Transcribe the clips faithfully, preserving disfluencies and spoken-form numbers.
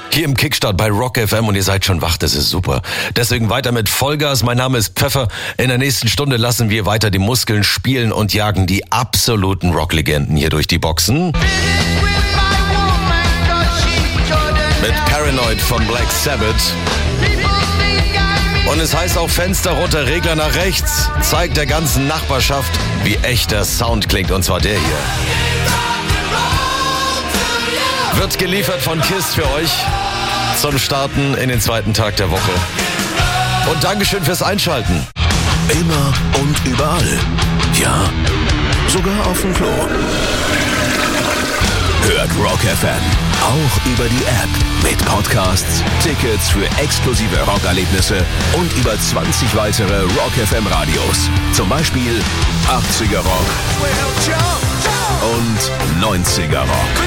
Hier im Kickstart bei Rock F M und ihr seid schon wach, das ist super. Deswegen weiter mit Vollgas. Mein Name ist Pfeffer. In der nächsten Stunde lassen wir weiter die Muskeln spielen und jagen die absoluten Rocklegenden hier durch die Boxen. Mit Paranoid von Black Sabbath. Und es heißt auch Fenster runter, Regler nach rechts. Zeigt der ganzen Nachbarschaft, wie echt der Sound klingt, und zwar der hier. Wird geliefert von KISS für euch zum Starten in den zweiten Tag der Woche. Und Dankeschön fürs Einschalten. Immer und überall. Ja, sogar auf dem Klo. Hört Rock F M auch über die App mit Podcasts, Tickets für exklusive Rockerlebnisse und über zwanzig weitere Rock F M Radios. Zum Beispiel achtziger Rock und neunziger Rock.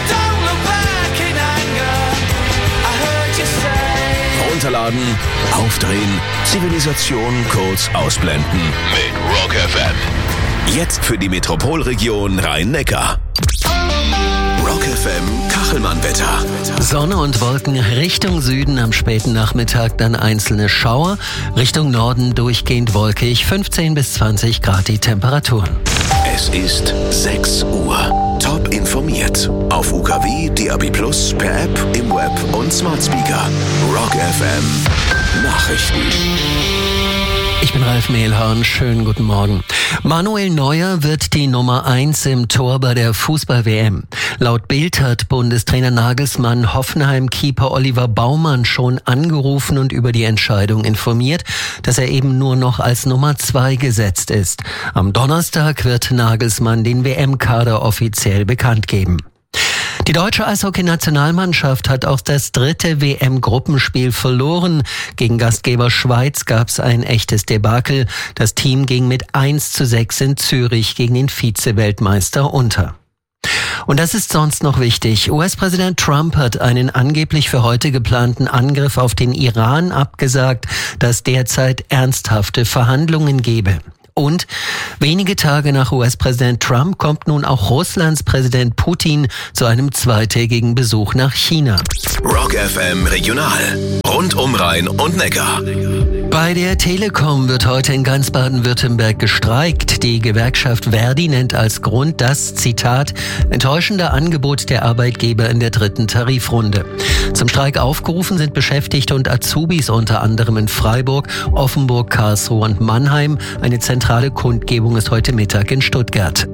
Runterladen, aufdrehen, Zivilisation kurz ausblenden mit Rock F M. Jetzt für die Metropolregion Rhein-Neckar. Rock F M Kachelmann-Wetter. Sonne und Wolken Richtung Süden, am späten Nachmittag dann einzelne Schauer. Richtung Norden durchgehend wolkig, fünfzehn bis zwanzig Grad die Temperaturen. Es ist sechs Uhr. Top informiert. Auf U K W, D A B plus, per App, im Web und Smart Speaker. Rock F M Nachrichten. Ich bin Ralf Mehlhorn, schönen guten Morgen. Manuel Neuer wird die Nummer eins im Tor bei der Fußball-W M. Laut Bild hat Bundestrainer Nagelsmann Hoffenheim-Keeper Oliver Baumann schon angerufen und über die Entscheidung informiert, dass er eben nur noch als Nummer zwei gesetzt ist. Am Donnerstag wird Nagelsmann den W M-Kader offiziell bekannt geben. Die deutsche Eishockey-Nationalmannschaft hat auch das dritte W M-Gruppenspiel verloren. Gegen Gastgeber Schweiz gab es ein echtes Debakel. Das Team ging mit eins zu sechs in Zürich gegen den Vize-Weltmeister unter. Und das ist sonst noch wichtig. U S-Präsident Trump hat einen angeblich für heute geplanten Angriff auf den Iran abgesagt, das derzeit ernsthafte Verhandlungen gebe. Und wenige Tage nach U S-Präsident Trump kommt nun auch Russlands Präsident Putin zu einem zweitägigen Besuch nach China. Rock F M Regional. Rund um Rhein und Neckar. Bei der Telekom wird heute in ganz Baden-Württemberg gestreikt. Die Gewerkschaft Verdi nennt als Grund das, Zitat, enttäuschende Angebot der Arbeitgeber in der dritten Tarifrunde. Zum Streik aufgerufen sind Beschäftigte und Azubis unter anderem in Freiburg, Offenburg, Karlsruhe und Mannheim. Eine zentrale Kundgebung ist heute Mittag in Stuttgart.